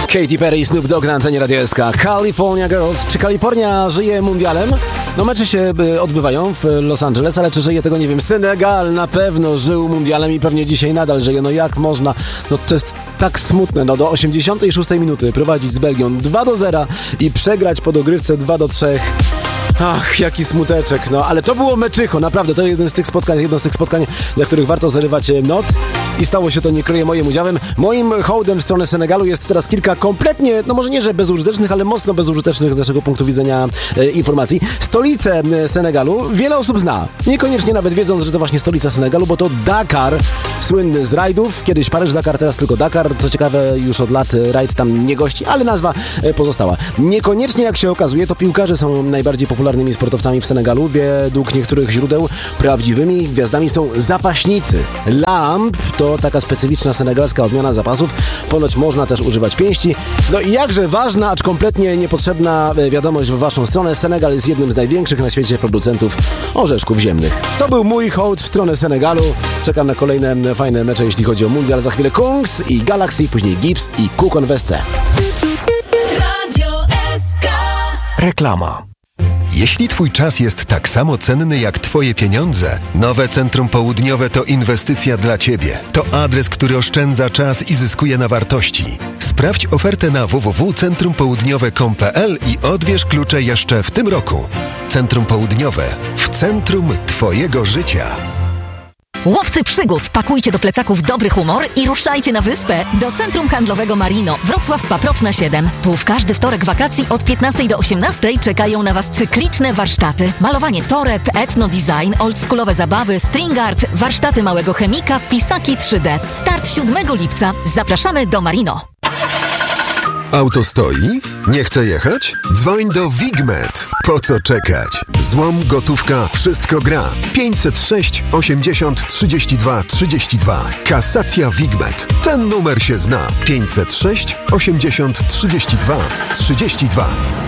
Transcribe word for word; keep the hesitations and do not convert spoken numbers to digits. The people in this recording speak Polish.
Katy Perry i Snoop Dogg na antenie Radio S K. California Girls. Czy Kalifornia żyje mundialem? No mecze się y, odbywają w Los Angeles, ale czy żyje, tego nie wiem. Senegal na pewno żył mundialem i pewnie dzisiaj nadal żyje. No jak można? No to jest tak smutne. No do osiemdziesiątej szóstej minuty prowadzić z Belgią dwa do zera i przegrać po dogrywce dwa do trzech. Ach, jaki smuteczek, no, ale to było meczycho, naprawdę, to jeden z tych spotkań, jedno z tych spotkań, dla których warto zarywać noc i stało się to, nie kryję, moim udziałem. Moim hołdem w stronę Senegalu jest teraz kilka kompletnie, no może nie, że bezużytecznych, ale mocno bezużytecznych z naszego punktu widzenia e, informacji. Stolicę e, Senegalu wiele osób zna, niekoniecznie nawet wiedząc, że to właśnie stolica Senegalu, bo to Dakar, słynny z rajdów, kiedyś Paryż-Dakar, teraz tylko Dakar, co ciekawe już od lat rajd tam nie gości, ale nazwa e, pozostała. Niekoniecznie, jak się okazuje, to piłkarze są najbardziej popularnymi sportowcami w Senegalu. Według niektórych źródeł prawdziwymi gwiazdami są zapaśnicy. Lamb to taka specyficzna senegalska odmiana zapasów. Ponoć można też używać pięści. No i jakże ważna, acz kompletnie niepotrzebna wiadomość w waszą stronę. Senegal jest jednym z największych na świecie producentów orzeszków ziemnych. To był mój hołd w stronę Senegalu. Czekam na kolejne fajne mecze, jeśli chodzi o mundial. Za chwilę Kungs i Galaxy, później Gibbs i Kukon Wesce. Radio S K. Reklama. Jeśli twój czas jest tak samo cenny jak twoje pieniądze, Nowe Centrum Południowe to inwestycja dla ciebie. To adres, który oszczędza czas i zyskuje na wartości. Sprawdź ofertę na w w w kropka centrum południowe kropka com kropka p l i odbierz klucze jeszcze w tym roku. Centrum Południowe. W centrum twojego życia. Łowcy przygód, pakujcie do plecaków dobry humor i ruszajcie na wyspę do Centrum Handlowego Marino, Wrocław Paprotna siedem. Tu w każdy wtorek wakacji od piętnastej do osiemnastej czekają na Was cykliczne warsztaty. Malowanie toreb, etno-design, oldschoolowe zabawy, string art, warsztaty małego chemika, pisaki trzy D. Start siódmego lipca. Zapraszamy do Marino. Auto stoi? Nie chce jechać? Dzwoń do Wigmet. Po co czekać? Złom, gotówka, wszystko gra. pięćset sześć osiemdziesiąt trzydzieści dwa trzydzieści dwa. Kasacja Wigmet. Ten numer się zna. pięćset sześć osiemdziesiąt trzydzieści dwa trzydzieści dwa.